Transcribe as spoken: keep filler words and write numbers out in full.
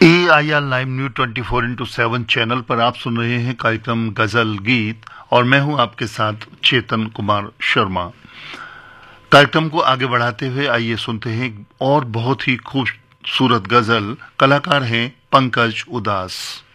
A I R live news twenty four into seven channel पर आप सुन रहे हैं कार्यक्रम गजल गीत और मैं हूं आपके साथ चेतन कुमार शर्मा। कार्यक्रम को आगे बढ़ाते हुए आइए सुनते हैं और बहुत ही खूबसूरत गजल। कलाकार हैं पंकज उदास।